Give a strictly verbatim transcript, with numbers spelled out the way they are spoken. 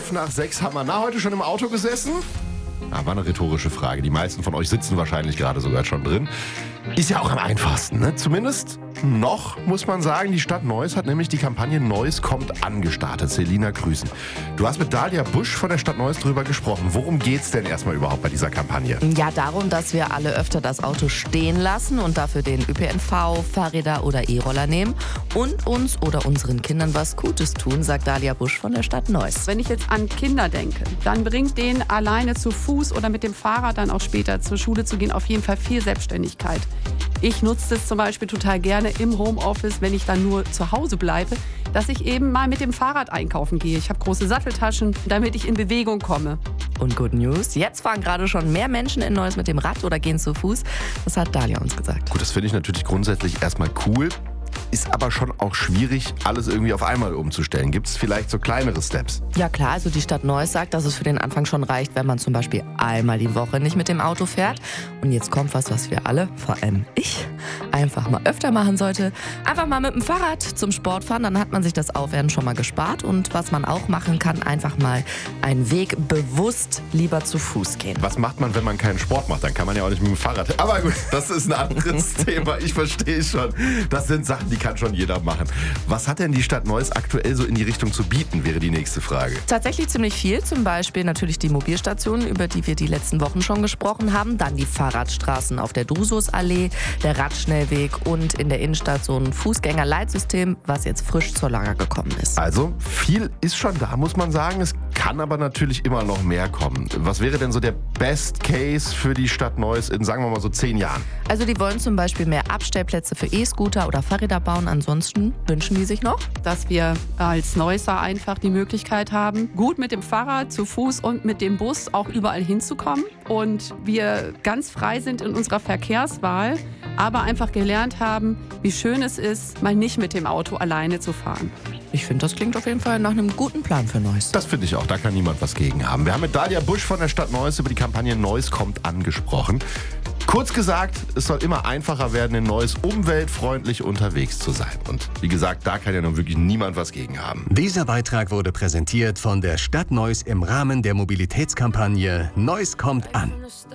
Fünf nach sechs haben wir. Na, heute schon im Auto gesessen? Ah, war eine rhetorische Frage. Die meisten von euch sitzen wahrscheinlich gerade sogar schon drin. Ist ja auch am einfachsten, ne? Zumindest noch, muss man sagen. Die Stadt Neuss hat nämlich die Kampagne Neuss kommt an gestartet. Selina, grüßen. Du hast mit Dalia Busch von der Stadt Neuss drüber gesprochen. Worum geht's denn erstmal überhaupt bei dieser Kampagne? Ja, darum, dass wir alle öfter das Auto stehen lassen und dafür den Ö P N V, Fahrräder oder E-Roller nehmen und uns oder unseren Kindern was Gutes tun, sagt Dalia Busch von der Stadt Neuss. Wenn ich jetzt an Kinder denke, dann bringt denen alleine zu Fuß oder mit dem Fahrrad dann auch später zur Schule zu gehen auf jeden Fall viel Selbstständigkeit. Ich nutze das zum Beispiel total gerne im Homeoffice, wenn ich dann nur zu Hause bleibe, dass ich eben mal mit dem Fahrrad einkaufen gehe. Ich habe große Satteltaschen, damit ich in Bewegung komme. Und Good News, jetzt fahren gerade schon mehr Menschen in Neuss mit dem Rad oder gehen zu Fuß. Das hat Dalia uns gesagt. Gut, das finde ich natürlich grundsätzlich erstmal cool. Ist aber schon auch schwierig, alles irgendwie auf einmal umzustellen. Gibt es vielleicht so kleinere Steps? Ja klar, also die Stadt Neuss sagt, dass es für den Anfang schon reicht, wenn man zum Beispiel einmal die Woche nicht mit dem Auto fährt. Und jetzt kommt was, was wir alle, vor allem ich, einfach mal öfter machen sollte. Einfach mal mit dem Fahrrad zum Sport fahren, dann hat man sich das Aufwärmen schon mal gespart. Und was man auch machen kann, einfach mal einen Weg bewusst lieber zu Fuß gehen. Was macht man, wenn man keinen Sport macht? Dann kann man ja auch nicht mit dem Fahrrad. Aber gut, das ist ein anderes Thema. Ich verstehe schon. Das sind Sachen, die kann schon jeder machen. Was hat denn die Stadt Neuss aktuell so in die Richtung zu bieten, wäre die nächste Frage. Tatsächlich ziemlich viel. Zum Beispiel natürlich die Mobilstationen, über die wir die letzten Wochen schon gesprochen haben. Dann die Fahrradstraßen auf der Drususallee, der Radschnellweg und in der Innenstadt so ein Fußgängerleitsystem, was jetzt frisch zur Lager gekommen ist. Also viel ist schon da, muss man sagen. Es kann aber natürlich immer noch mehr kommen. Was wäre denn so der Best Case für die Stadt Neuss in, sagen wir mal, so zehn Jahren? Also die wollen zum Beispiel mehr Abstellplätze für E-Scooter oder Fahrräder bauen. Ansonsten wünschen die sich noch, dass wir als Neusser einfach die Möglichkeit haben, gut mit dem Fahrrad, zu Fuß und mit dem Bus auch überall hinzukommen. Und wir ganz frei sind in unserer Verkehrswahl, aber einfach gelernt haben, wie schön es ist, mal nicht mit dem Auto alleine zu fahren. Ich finde, das klingt auf jeden Fall nach einem guten Plan für Neuss. Das finde ich auch, da kann niemand was gegen haben. Wir haben mit Dalia Busch von der Stadt Neuss über die Kampagne Neuss kommt angesprochen. Kurz gesagt, es soll immer einfacher werden, in Neuss umweltfreundlich unterwegs zu sein. Und wie gesagt, da kann ja nun wirklich niemand was gegen haben. Dieser Beitrag wurde präsentiert von der Stadt Neuss im Rahmen der Mobilitätskampagne Neuss kommt an.